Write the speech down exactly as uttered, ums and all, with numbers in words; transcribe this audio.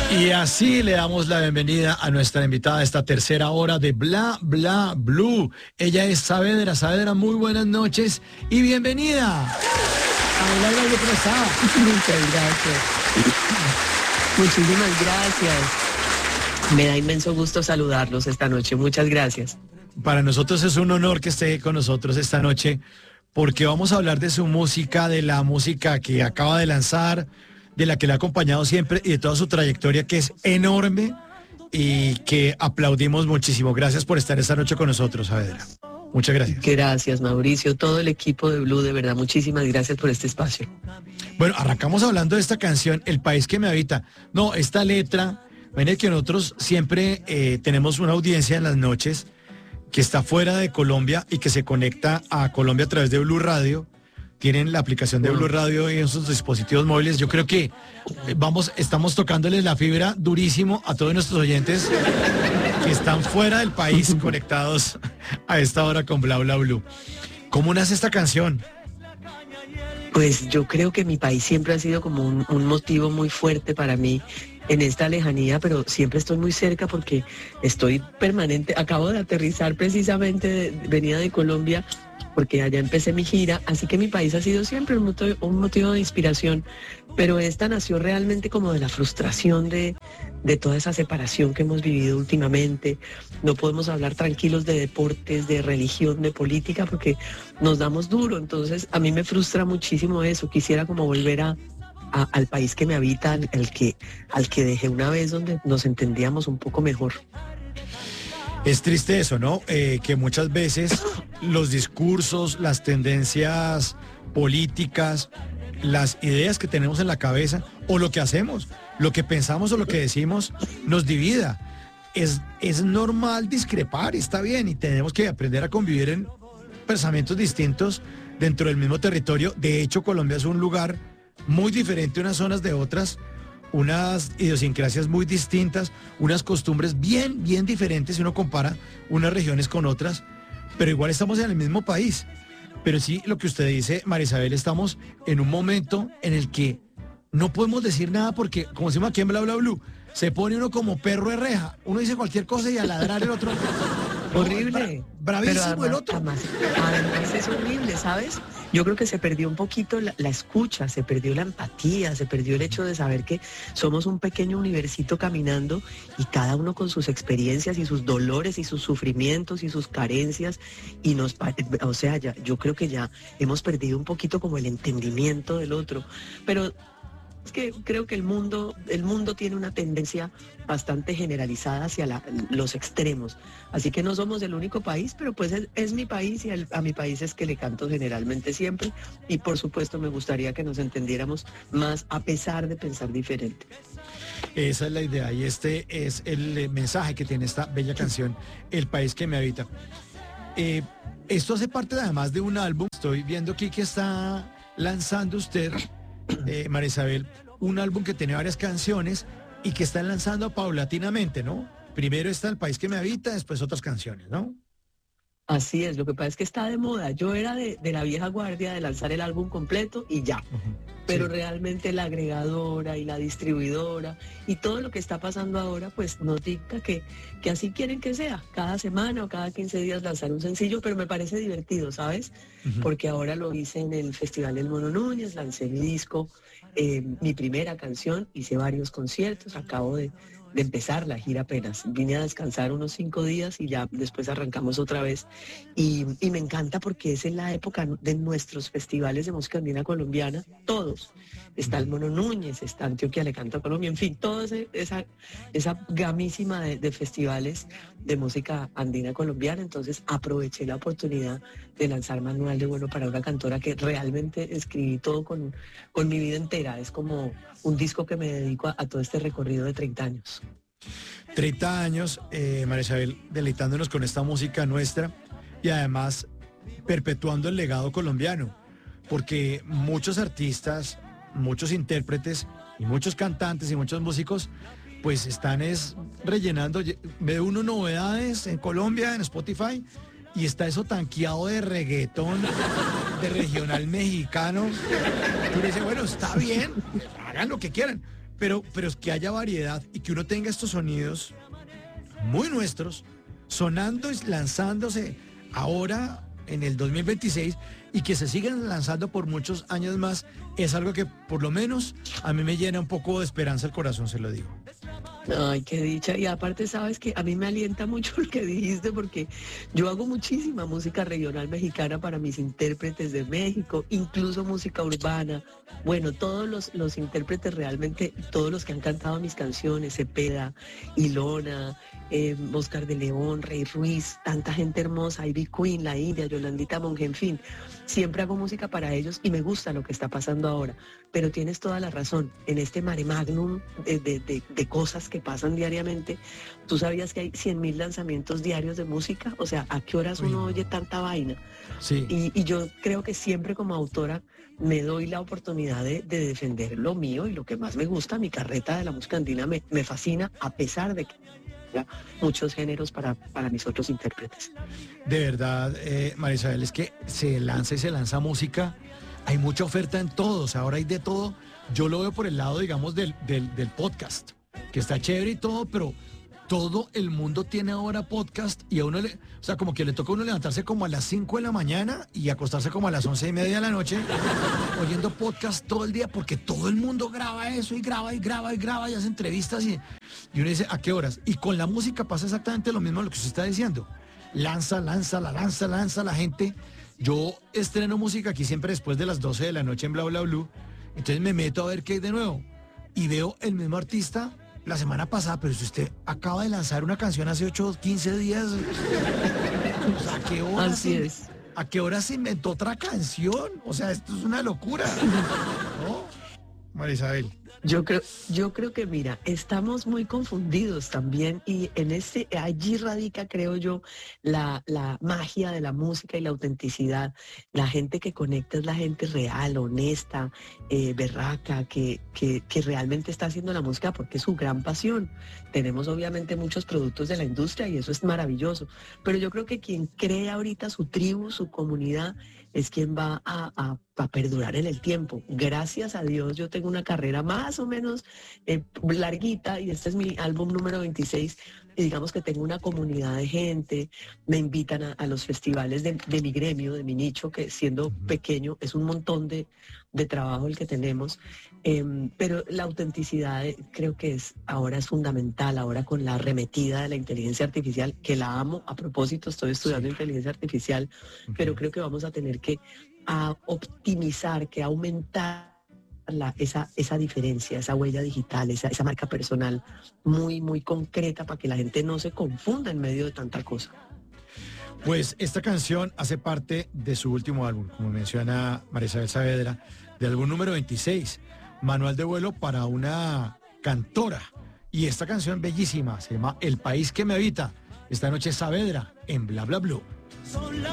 Y así le damos la bienvenida a nuestra invitada a esta tercera hora de Bla Bla Blue. Ella es Saavedra. Saavedra, muy buenas noches y bienvenida. A Bla Bla Blue, ¿cómo está? Muchas gracias. Muchísimas gracias. Me da inmenso gusto saludarlos esta noche. Muchas gracias. Para nosotros es un honor que esté con nosotros esta noche, porque vamos a hablar de su música, de la música que acaba de lanzar, de la que le ha acompañado siempre y de toda su trayectoria, que es enorme y que aplaudimos muchísimo. Gracias por estar esta noche con nosotros, Saavedra. Muchas gracias. Gracias, Mauricio, todo el equipo de Blue, de verdad, muchísimas gracias por este espacio. Bueno, arrancamos hablando de esta canción, El País que me habita. No, esta letra, ven que nosotros siempre eh, tenemos una audiencia en las noches que está fuera de Colombia y que se conecta a Colombia a través de Blue Radio. Tienen la aplicación de Blue Radio en sus dispositivos móviles. Yo creo que eh, vamos, estamos tocándoles la fibra durísimo a todos nuestros oyentes que están fuera del país conectados a esta hora con Bla Bla Blue. ¿Cómo nace esta canción? Pues yo creo que mi país siempre ha sido como un, un motivo muy fuerte para mí en esta lejanía, pero siempre estoy muy cerca porque estoy permanente. Acabo de aterrizar precisamente, de, venía de Colombia, porque allá empecé mi gira, así que mi país ha sido siempre un motivo, un motivo de inspiración, pero esta nació realmente como de la frustración de, de toda esa separación que hemos vivido últimamente. No podemos hablar tranquilos de deportes, de religión, de política, porque nos damos duro. Entonces a mí me frustra muchísimo eso. Quisiera como volver a, a al país que me habita, al, al que, al que dejé una vez, donde nos entendíamos un poco mejor. Es triste eso, ¿no? Eh, que muchas veces los discursos, las tendencias políticas, las ideas que tenemos en la cabeza o lo que hacemos, lo que pensamos o lo que decimos nos divida. Es, es normal discrepar, está bien, y tenemos que aprender a convivir en pensamientos distintos dentro del mismo territorio. De hecho, Colombia es un lugar muy diferente unas zonas de otras, unas idiosincrasias muy distintas, unas costumbres bien, bien diferentes si uno compara unas regiones con otras, pero igual estamos en el mismo país. Pero sí, lo que usted dice, María Isabel, estamos en un momento en el que no podemos decir nada porque, como decimos aquí en Bla Bla Blue, se pone uno como perro de reja, uno dice cualquier cosa y a ladrar el otro. Horrible. Bra bravísimo además, el otro. Además, además es horrible, ¿sabes? Yo creo que se perdió un poquito la, la escucha, se perdió la empatía, se perdió el hecho de saber que somos un pequeño universito caminando y cada uno con sus experiencias y sus dolores y sus sufrimientos y sus carencias. Y nos, o sea, ya, yo creo que ya hemos perdido un poquito como el entendimiento del otro. Pero es que creo que el mundo, el mundo tiene una tendencia bastante generalizada hacia la, los extremos. Así que no somos el único país, pero pues es, es mi país y el, a mi país es que le canto generalmente siempre. Y por supuesto me gustaría que nos entendiéramos más a pesar de pensar diferente. Esa es la idea y este es el mensaje que tiene esta bella canción, El País que me habita. Eh, esto hace parte además de un álbum. Estoy viendo aquí que está lanzando usted, Eh, María Isabel, un álbum que tiene varias canciones y que están lanzando paulatinamente, ¿no? Primero está El País que me habita, después otras canciones, ¿no? Así es, lo que pasa es que está de moda. Yo era de, de la vieja guardia de lanzar el álbum completo y ya. Uh-huh. Pero sí, realmente la agregadora y la distribuidora y todo lo que está pasando ahora, pues nos dicta que, que así quieren que sea. Cada semana o cada quince días lanzar un sencillo, pero me parece divertido, ¿sabes? Uh-huh. Porque ahora lo hice en el Festival del Mono Núñez, lancé mi disco, eh, mi primera canción, hice varios conciertos, acabo de... de empezar la gira apenas. Vine a descansar unos cinco días y ya después arrancamos otra vez. Y, y me encanta porque es en la época de nuestros festivales de música andina colombiana, todos. Está el Mono Núñez, está Antioquia Le Canta a Colombia, en fin, toda esa, esa gamísima de, de festivales de música andina colombiana. Entonces aproveché la oportunidad de lanzar Manual de Bueno para una cantora que realmente escribí todo con, con mi vida entera. Es como un disco que me dedico a, a todo este recorrido de treinta años. treinta años, eh, María Isabel, deleitándonos con esta música nuestra y además perpetuando el legado colombiano, porque muchos artistas, muchos intérpretes y muchos cantantes y muchos músicos pues están es rellenando, ve uno novedades en Colombia, en Spotify, y está eso tanqueado de reggaetón, de regional mexicano. Tú le dices, bueno, está bien, hagan lo que quieran, pero, pero es que haya variedad y que uno tenga estos sonidos muy nuestros, sonando y lanzándose ahora en el dos mil veintiséis y que se sigan lanzando por muchos años más, es algo que por lo menos a mí me llena un poco de esperanza el corazón, se lo digo. Ay, qué dicha. Y aparte, sabes que a mí me alienta mucho lo que dijiste, porque yo hago muchísima música regional mexicana para mis intérpretes de México, incluso música urbana. Bueno, todos los, los intérpretes realmente, todos los que han cantado mis canciones, Cepeda, Ilona, eh, Oscar de León, Rey Ruiz, tanta gente hermosa, Ivy Queen, La India, Yolandita Monge, en fin, siempre hago música para ellos y me gusta lo que está pasando ahora. Pero tienes toda la razón, en este mare magnum de, de, de, de cosas que pasan diariamente, ¿tú sabías que hay cien mil lanzamientos diarios de música? O sea, ¿a qué horas uno Uy, oye tanta vaina? sí. Y, y yo creo que siempre como autora me doy la oportunidad de, de defender lo mío y lo que más me gusta. Mi carreta de la música andina me, me fascina, a pesar de que haya muchos géneros para, para mis otros intérpretes. De verdad, eh, María Isabel, es que se lanza y se lanza música, hay mucha oferta en todos, ahora hay de todo. Yo lo veo por el lado, digamos, del, del, del podcast, que está chévere y todo, pero todo el mundo tiene ahora podcast y a uno le, o sea, como que le toca a uno levantarse como a las cinco de la mañana y acostarse como a las once y media de la noche, oyendo podcast todo el día, porque todo el mundo graba eso y graba y graba y graba y hace entrevistas y, y uno dice, ¿a qué horas? Y con la música pasa exactamente lo mismo lo que usted está diciendo. Lanza, lanza, la lanza, lanza la gente. Yo estreno música aquí siempre después de las doce de la noche en Bla Bla Blue, entonces me meto a ver qué hay de nuevo y veo el mismo artista la semana pasada, pero si usted acaba de lanzar una canción hace ocho, quince días, ¿a qué hora? Así se, es. ¿A qué hora se inventó otra canción? O sea, esto es una locura, ¿no? María Isabel. Yo creo, yo creo que mira, estamos muy confundidos también y en ese, allí radica, creo yo, la, la magia de la música y la autenticidad. La gente que conecta es la gente real, honesta, eh, berraca, que, que, que realmente está haciendo la música porque es su gran pasión. Tenemos obviamente muchos productos de la industria y eso es maravilloso, pero yo creo que quien crea ahorita su tribu, su comunidad, es quien va a, a, a perdurar en el tiempo. Gracias a Dios yo tengo una carrera más o menos eh, larguita y este es mi álbum número veintiséis y digamos que tengo una comunidad de gente, me invitan a, a los festivales de, de mi gremio, de mi nicho, que siendo pequeño es un montón de, de trabajo el que tenemos, eh, pero la autenticidad eh, creo que es ahora es fundamental, ahora con la arremetida de la inteligencia artificial, que la amo, a propósito estoy estudiando sí. inteligencia artificial, uh-huh. pero creo que vamos a tener que a optimizar, que aumentar La, esa, esa diferencia, esa huella digital, esa, esa marca personal muy, muy concreta para que la gente no se confunda en medio de tanta cosa. Pues esta canción hace parte de su último álbum, como menciona María Isabel Saavedra, del álbum número veintiséis, Manual de vuelo para una cantora. Y esta canción bellísima se llama El país que me habita. Esta noche Saavedra en Bla Bla Blue.